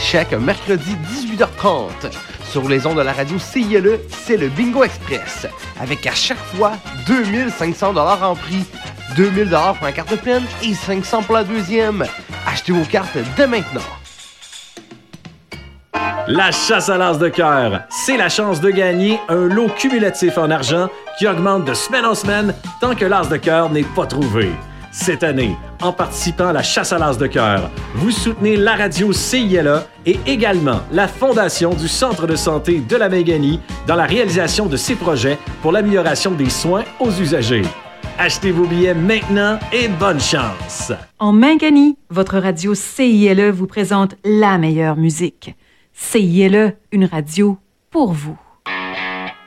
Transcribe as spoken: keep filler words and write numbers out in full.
Chaque mercredi dix-huit heures trente, sur les ondes de la radio C I L E, c'est le Bingo Express, avec à chaque fois deux mille cinq cents dollars en prix, deux mille dollars pour la carte pleine et cinq cents pour la deuxième. Achetez vos cartes dès maintenant. La chasse à l'as de cœur, c'est la chance de gagner un lot cumulatif en argent qui augmente de semaine en semaine tant que l'as de cœur n'est pas trouvé. Cette année, en participant à la chasse à l'as de cœur, vous soutenez la radio C I L A et également la Fondation du Centre de santé de la Mangani dans la réalisation de ces projets pour l'amélioration des soins aux usagers. Achetez vos billets maintenant et bonne chance! En Mangani, votre radio C I L E vous présente la meilleure musique. C I L E, une radio pour vous.